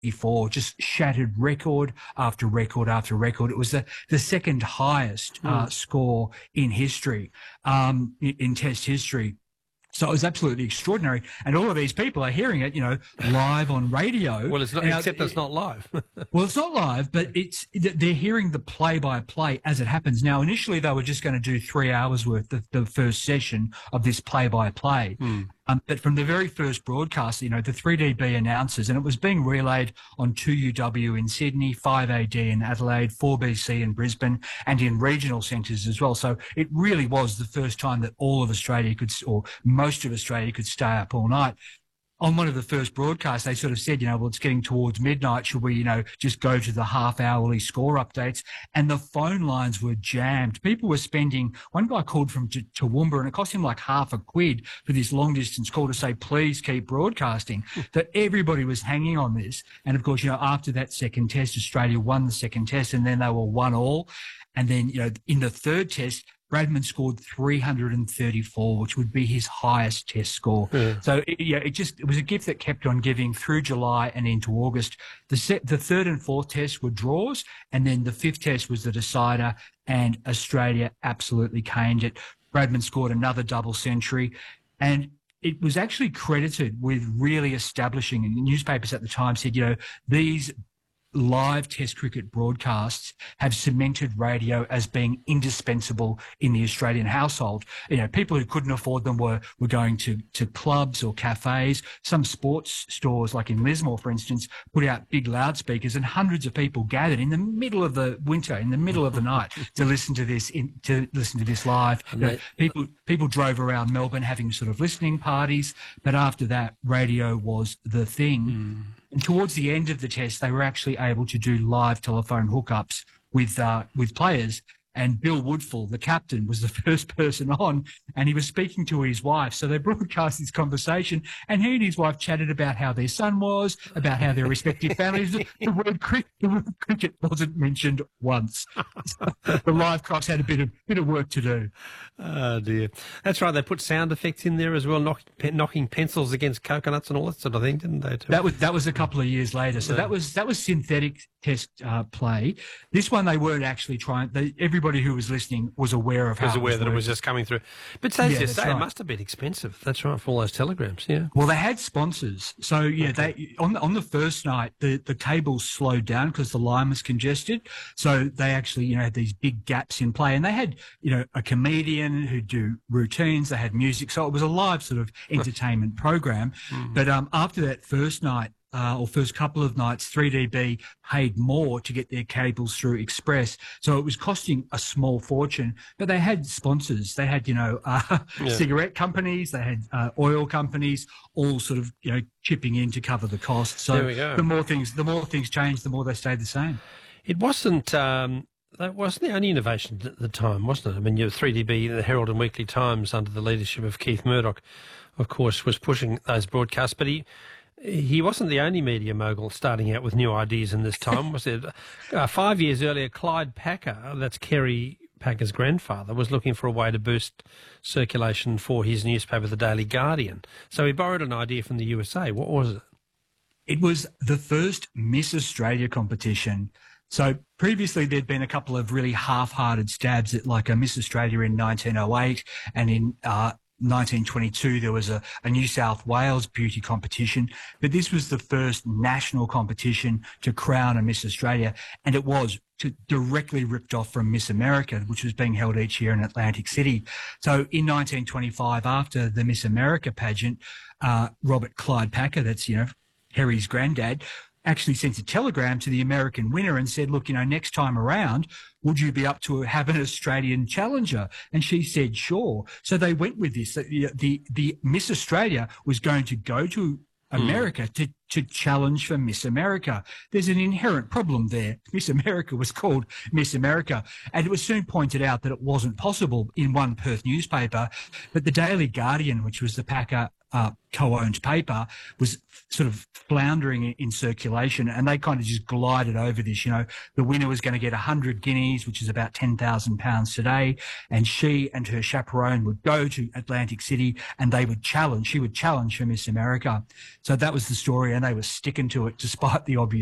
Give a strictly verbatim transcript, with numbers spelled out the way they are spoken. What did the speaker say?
eighty-four, just shattered record after record after record. It was the, the second highest uh, Mm. score in history, um, in, in Test history. So it was absolutely extraordinary. And all of these people are hearing it, you know, live on radio. Well, it's not, Now, except it's not live. well, it's not live, but it's they're hearing the play-by-play as it happens. Now, initially, they were just going to do three hours worth of the first session of this play-by-play. Mm. Um, but from the very first broadcast, you know, the three D B announcers, and it was being relayed on two U W in Sydney, five A D in Adelaide, four B C in Brisbane, and in regional centres as well. So it really was the first time that all of Australia could, or most of Australia could stay up all night. On one of the first broadcasts, they sort of said, you know, well, it's getting towards midnight. Should we, you know, just go to the half-hourly score updates? And the phone lines were jammed. People were spending, one guy called from T- Toowoomba, and it cost him like half a quid for this long-distance call to say, please keep broadcasting. So everybody was hanging on this. And, of course, you know, after that second test, Australia won the second test, and then they were one all. And then, you know, in the third test, Bradman scored three hundred thirty-four, which would be his highest test score. Yeah. So, it, yeah, it just it was a gift that kept on giving through July and into August. The set, the third and fourth tests were draws, and then the fifth test was the decider, and Australia absolutely caned it. Bradman scored another double century, and it was actually credited with really establishing, and the newspapers at the time said, you know, these live test cricket broadcasts have cemented radio as being indispensable in the Australian household. You know, people who couldn't afford them were, were going to, to clubs or cafes. Some sports stores, like in Lismore, for instance, put out big loudspeakers, and hundreds of people gathered in the middle of the winter, in the middle of the night, to listen to this, in, to listen to this live. You know, people, people drove around Melbourne having sort of listening parties, but after that, radio was the thing. Mm. And towards the end of the test, they were actually able to do live telephone hookups with uh, with players. And Bill Woodfull, the captain, was the first person on, and he was speaking to his wife. So they broadcast this conversation, and he and his wife chatted about how their son was, about how their respective families. The word, cricket, the word cricket wasn't mentioned once. So the live cross had a bit of bit of work to do. Oh dear, that's right. They put sound effects in there as well, knock, pe- knocking pencils against coconuts and all that sort of thing, didn't they? Too? That was that was a couple of years later. So yeah. that was that was synthetic test uh, play. This one they weren't actually trying. They, everybody who was listening was aware of how was aware it was that working. it was just coming through. But so Yeah, you that's say, right. it must have been expensive. That's right, for all those telegrams. Yeah. Well, they had sponsors. So, yeah, Okay. they on the, on the first night, the, the cables slowed down because the line was congested. So they actually, you know, had these big gaps in play. And they had, you know, a comedian who'd do routines. They had music. So it was a live sort of entertainment program. Mm. But um, after that first night, Uh, or first couple of nights, three D B paid more to get their cables through Express. So it was costing a small fortune, but they had sponsors. They had, you know, uh, Yeah. cigarette companies, they had uh, oil companies, all sort of, you know, chipping in to cover the cost. So There we go. the more things, the more things changed, the more they stayed the same. It wasn't. Um, that wasn't the only innovation at the time, wasn't it? I mean, your three D B, the Herald and Weekly Times, under the leadership of Keith Murdoch, of course, was pushing those broadcasts, but he. He wasn't the only media mogul starting out with new ideas in this time, was it? Uh, five years earlier, Clyde Packer, that's Kerry Packer's grandfather, was looking for a way to boost circulation for his newspaper, The Daily Guardian. So he borrowed an idea from the U S A. What was it? It was the first Miss Australia competition. So previously there'd been a couple of really half-hearted stabs at like a Miss Australia in nineteen oh eight, and in uh, nineteen twenty-two, there was a, a New South Wales beauty competition, but this was the first national competition to crown a Miss Australia, and it was to directly ripped off from Miss America, which was being held each year in Atlantic City. So in nineteen twenty-five, after the Miss America pageant, uh, Robert Clyde Packer, that's, you know, Harry's granddad, actually sent a telegram to the American winner and said, look, you know, next time around, would you be up to have an Australian challenger? And she said, sure. So they went with this. The, the, the Miss Australia was going to go to America mm. to, to challenge for Miss America. There's an inherent problem there. Miss America was called Miss America. And it was soon pointed out that it wasn't possible in one Perth newspaper. But the Daily Guardian, which was the Packer uh, co-owned paper was sort of floundering in, in circulation, and they kind of just glided over this. You know, the winner was going to get one hundred guineas, which is about ten thousand pounds today, and she and her chaperone would go to Atlantic City and they would challenge, she would challenge for Miss America. So that was the story, and they were sticking to it despite the obvious